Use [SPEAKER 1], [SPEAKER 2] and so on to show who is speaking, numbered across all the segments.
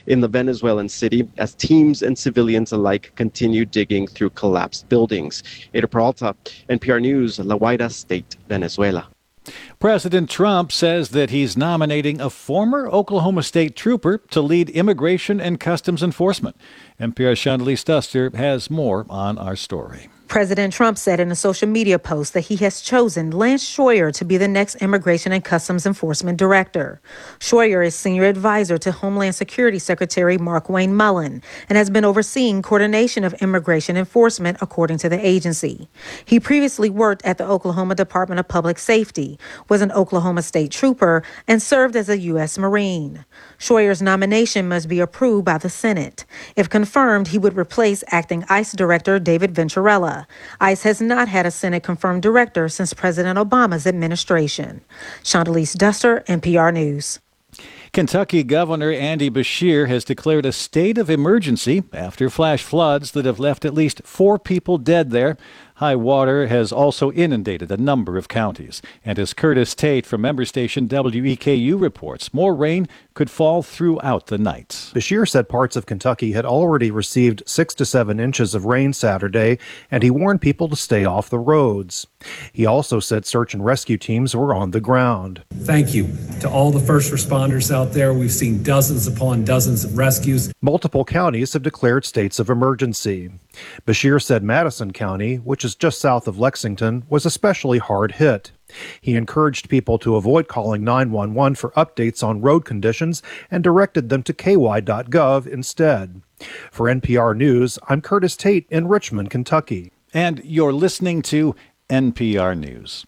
[SPEAKER 1] in the Venezuelan city as teams and civilians alike continue digging through collapsed buildings. Ada Peralta, NPR News, La Guaira State, Venezuela.
[SPEAKER 2] President Trump says that he's nominating a former Oklahoma State trooper to lead Immigration and Customs Enforcement. NPR's Chandalise Duster has more on our story.
[SPEAKER 3] President Trump said in a social media post that he has chosen Lance Schroyer to be the next Immigration and Customs Enforcement Director. Schroyer is senior advisor to Homeland Security Secretary Markwayne Mullin and has been overseeing coordination of immigration enforcement, according to the agency. He previously worked at the Oklahoma Department of Public Safety, was an Oklahoma State trooper, and served as a U.S. Marine. Schroyer's nomination must be approved by the Senate. If confirmed, he would replace acting ICE Director David Venturella. ICE has not had a Senate-confirmed director since President Obama's administration. Chandalise Duster, NPR News.
[SPEAKER 2] Kentucky Governor Andy Beshear has declared a state of emergency after flash floods that have left at least 4 people dead there. High water has also inundated a number of counties. And as Curtis Tate from member station WEKU reports, more rain could fall throughout the night.
[SPEAKER 4] Beshear said parts of Kentucky had already received 6 to 7 inches of rain Saturday, and he warned people to stay off the roads. He also said search and rescue teams were on the ground.
[SPEAKER 5] Thank you to all the first responders out there. We've seen dozens upon dozens of rescues.
[SPEAKER 4] Multiple counties have declared states of emergency. Beshear said Madison County, which is just south of Lexington, was especially hard hit. He encouraged people to avoid calling 911 for updates on road conditions and directed them to ky.gov instead. For NPR News, I'm Curtis Tate in Richmond, Kentucky.
[SPEAKER 2] And you're listening to NPR News.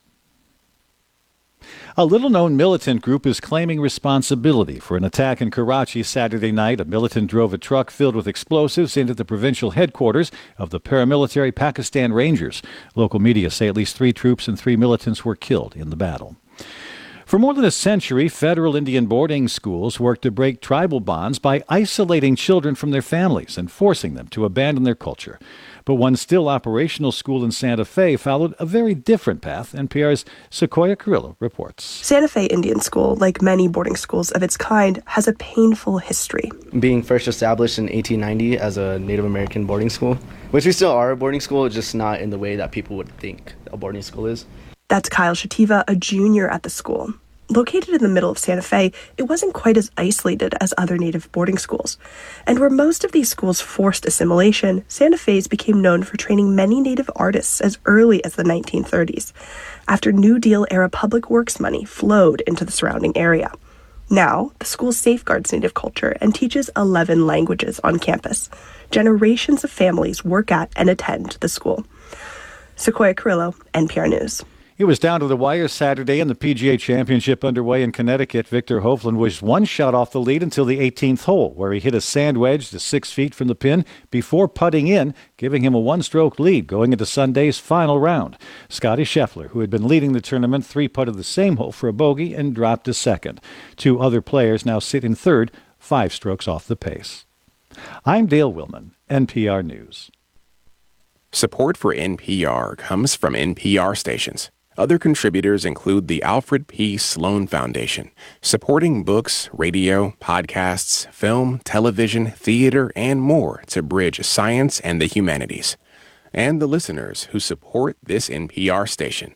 [SPEAKER 2] A little-known militant group is claiming responsibility for an attack in Karachi Saturday night. A militant drove a truck filled with explosives into the provincial headquarters of the paramilitary Pakistan Rangers. Local media say at least 3 troops and 3 militants were killed in the battle. For more than a century, federal Indian boarding schools worked to break tribal bonds by isolating children from their families and forcing them to abandon their culture. But one still operational school in Santa Fe followed a very different path. NPR's Sequoia Carrillo reports.
[SPEAKER 6] Santa Fe Indian School, like many boarding schools of its kind, has a painful history.
[SPEAKER 7] Being first established in 1890 as a Native American boarding school, which we still are a boarding school, just not in the way that people would think a boarding school is.
[SPEAKER 6] That's Kyle Shativa, a junior at the school. Located in the middle of Santa Fe, it wasn't quite as isolated as other Native boarding schools. And where most of these schools forced assimilation, Santa Fe's became known for training many Native artists as early as the 1930s, after New Deal-era public works money flowed into the surrounding area. Now, the school safeguards Native culture and teaches 11 languages on campus. Generations of families work at and attend the school. Sequoia Carrillo, NPR News.
[SPEAKER 2] It was down to the wire Saturday in the PGA Championship underway in Connecticut. Victor Hovland was 1 shot off the lead until the 18th hole, where he hit a sand wedge to 6 feet from the pin before putting in, giving him a 1-stroke lead going into Sunday's final round. Scottie Scheffler, who had been leading the tournament, 3-putted the same hole for a bogey and dropped to second. 2 other players now sit in third, 5 strokes off the pace. I'm Dale Willman, NPR News.
[SPEAKER 8] Support for NPR comes from NPR stations. Other contributors include the Alfred P. Sloan Foundation, supporting books, radio, podcasts, film, television, theater, and more to bridge science and the humanities. And the listeners who support this NPR station.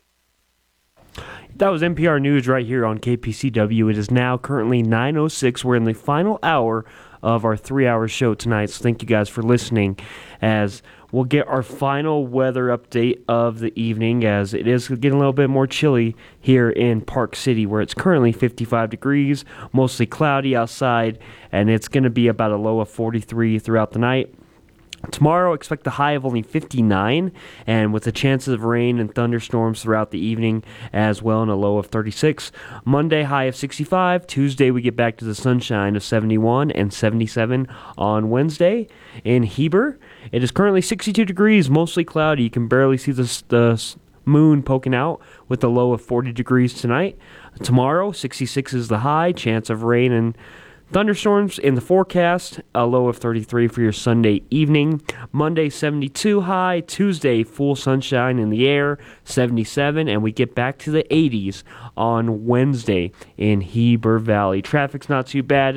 [SPEAKER 9] That was NPR News right here on KPCW. It is now currently 9:06. We're in the final hour of our 3-hour show tonight, so thank you guys for listening as we'll get our final weather update of the evening, as it is getting a little bit more chilly here in Park City, where it's currently 55 degrees, mostly cloudy outside, and it's going to be about a low of 43 throughout the night. Tomorrow, expect a high of only 59, and with the chances of rain and thunderstorms throughout the evening as well, and a low of 36. Monday, high of 65. Tuesday, we get back to the sunshine of 71 and 77 on Wednesday. In Heber, it is currently 62 degrees, mostly cloudy. You can barely see the moon poking out with a low of 40 degrees tonight. Tomorrow, 66 is the high, chance of rain and thunderstorms in the forecast, a low of 33 for your Sunday evening. Monday, 72 high. Tuesday, full sunshine in the air, 77. And we get back to the 80s on Wednesday in Heber Valley. Traffic's not too bad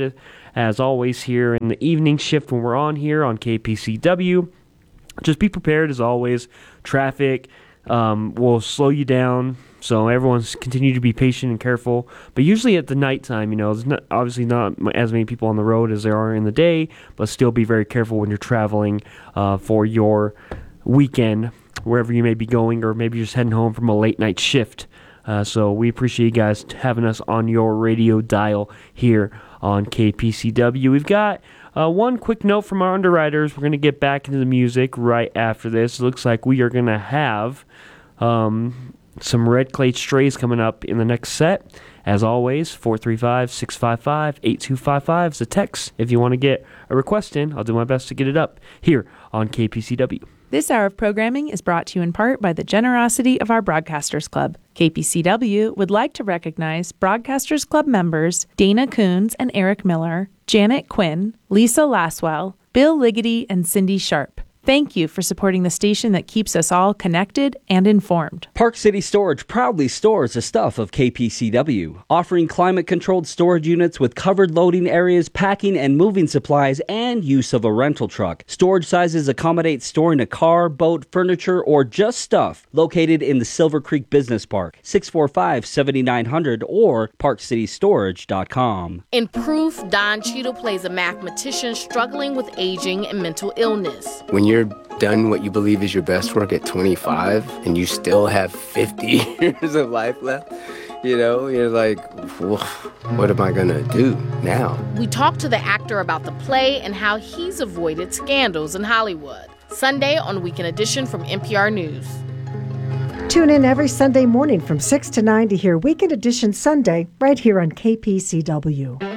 [SPEAKER 9] as always, here in the evening shift when we're on here on KPCW. Just be prepared as always. Traffic will slow you down, so everyone's continue to be patient and careful. But usually at the nighttime, there's obviously not as many people on the road as there are in the day, but still be very careful when you're traveling for your weekend, wherever you may be going, or maybe you're just heading home from a late night shift. So we appreciate you guys having us on your radio dial here on KPCW. We've got one quick note from our underwriters. We're going to get back into the music right after this. It looks like we are going to have some Red Clay Strays coming up in the next set. As always, 435-655-8255 is the text. If you want to get a request in, I'll do my best to get it up here on KPCW.
[SPEAKER 10] This hour of programming is brought to you in part by the generosity of our Broadcasters Club. KPCW would like to recognize Broadcasters Club members Dana Coons and Eric Miller, Janet Quinn, Lisa Laswell, Bill Liggety, and Cindy Sharp. Thank you for supporting the station that keeps us all connected and informed.
[SPEAKER 11] Park City Storage proudly stores the stuff of KPCW, offering climate-controlled storage units with covered loading areas, packing and moving supplies, and use of a rental truck. Storage sizes accommodate storing a car, boat, furniture, or just stuff. Located in the Silver Creek Business Park, 645-7900 or parkcitystorage.com.
[SPEAKER 12] In Proof, Don Cheadle plays a mathematician struggling with aging and mental illness.
[SPEAKER 13] When you're done what you believe is your best work at 25 and you still have 50 years of life left, you're like, what am I going to do now?
[SPEAKER 12] We talk to the actor about the play and how he's avoided scandals in Hollywood. Sunday on Weekend Edition from NPR News.
[SPEAKER 14] Tune in every Sunday morning from 6 to 9 to hear Weekend Edition Sunday right here on KPCW.